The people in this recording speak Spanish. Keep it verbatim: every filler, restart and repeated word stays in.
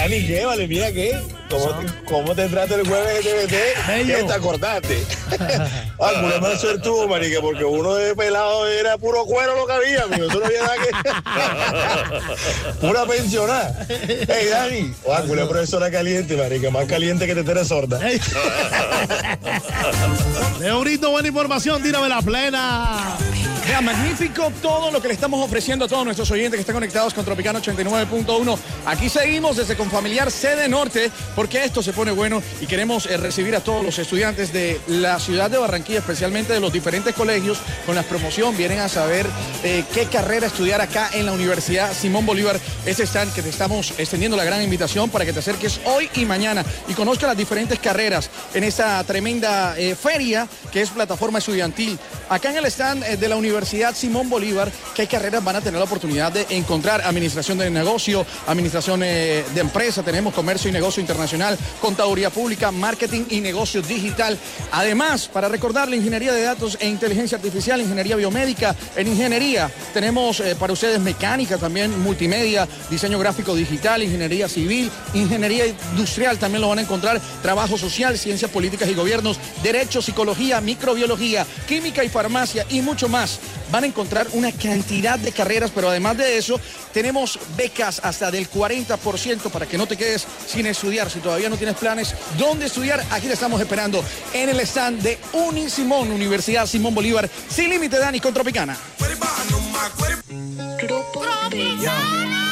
Dani, ¿qué? Vale, mira, ¿qué? ¿Cómo te, cómo te trata el jueves de T V T? ¿Qué te acordaste? Ay, una más suertudo, marica, porque uno de pelado era puro cuero lo que había, amigo. Eso no había nada que... Pura pensionada. Hey, Dani. Ay, una profesora caliente, marica, más caliente que te tenés sorda. Leonito, buena información, tírame la plena. Vea, magnífico todo lo que le estamos ofreciendo a todos nuestros oyentes que están conectados con Tropicana ochenta y nueve punto uno. Aquí seguimos desde Confamiliar Sede Norte, porque esto se pone bueno y queremos eh, recibir a todos los estudiantes de la ciudad de Barranquilla, especialmente de los diferentes colegios, con la promoción. Vienen a saber eh, qué carrera estudiar acá en la Universidad Simón Bolívar. Ese stand que te estamos extendiendo la gran invitación para que te acerques hoy y mañana y conozca las diferentes carreras en esta tremenda eh, feria que es plataforma estudiantil. Acá en el stand eh, de la Universidad Universidad Simón Bolívar, ¿qué carreras van a tener la oportunidad de encontrar? Administración de negocio, administración eh, de empresa, tenemos comercio y negocio internacional, contaduría pública, marketing y negocio digital. Además, para recordarle, ingeniería de datos e inteligencia artificial, ingeniería biomédica. En ingeniería tenemos eh, para ustedes mecánica, también multimedia, diseño gráfico digital, ingeniería civil, ingeniería industrial, también lo van a encontrar, trabajo social, ciencias políticas y gobiernos, derecho, psicología, microbiología, química y farmacia y mucho más. Van a encontrar una cantidad de carreras, pero además de eso, tenemos becas hasta del cuarenta por ciento para que no te quedes sin estudiar. Si todavía no tienes planes dónde estudiar, aquí te estamos esperando en el stand de Unisimón, Universidad Simón Bolívar. Sin límite, Dani, con Tropicana. Grupo Bella.